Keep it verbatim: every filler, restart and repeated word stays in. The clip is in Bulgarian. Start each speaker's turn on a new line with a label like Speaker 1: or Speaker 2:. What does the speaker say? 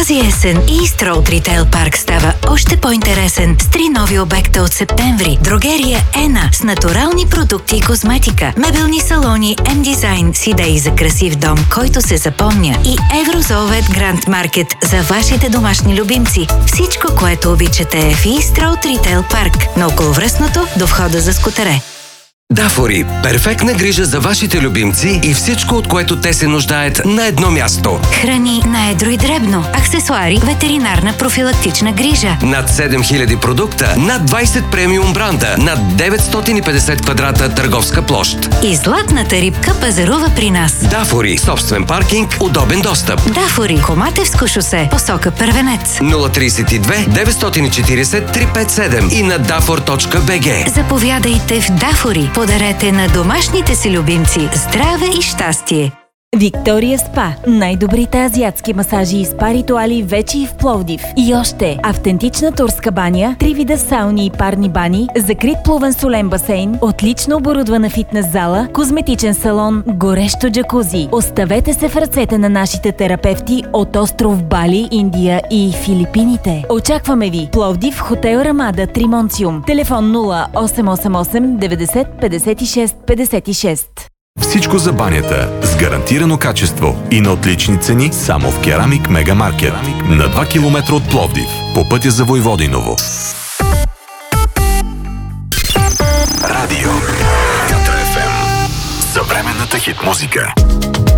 Speaker 1: Тази есен East Road Retail Park става още по-интересен с три нови обекта от септември. Дрогерия Ена с натурални продукти и козметика, мебелни салони M-Design с идеи за красив дом, който се запомня, и Еврозовет Гранд Маркет за вашите домашни любимци. Всичко, което обичате, е в East Road Retail Park, на околовръстното до входа за скутере.
Speaker 2: Дафори – перфектна грижа за вашите любимци и всичко, от което те се нуждаят, на едно място.
Speaker 1: Храни на едро и дребно, аксесуари, ветеринарна профилактична грижа.
Speaker 2: Над седем хиляди продукта, над двайсет премиум бранда, над деветстотин и петдесет квадрата търговска площ.
Speaker 1: И златната рибка пазарува при нас.
Speaker 2: Дафори – собствен паркинг, удобен достъп.
Speaker 1: Дафори – Коматевско шосе, посока Първенец.
Speaker 2: нула трийсет и две деветстотин и четирийсет триста петдесет и седем и на дафор точка би джи.
Speaker 1: Заповядайте в Дафори. Подарете на домашните си любимци здраве и щастие.
Speaker 3: Виктория Спа. Най-добрите азиатски масажи и спа ритуали вече и в Пловдив. И още автентична турска баня, три вида сауни и парни бани, закрит плувен солен басейн, отлично оборудвана фитнес зала, козметичен салон, горещо джакузи. Оставете се в ръцете на нашите терапевти от остров Бали, Индия и Филипините. Очакваме ви. Пловдив, хотел Рамада, Тримонциум. Телефон нула осем осем осем деветдесет петдесет и шест петдесет и шест.
Speaker 4: Всичко за банята с гарантирано качество и на отлични цени само в Керамик Мега Маркет на два километра от Пловдив по пътя за Войводиново. Радио Ятра еф ем. Съвременната хит музика.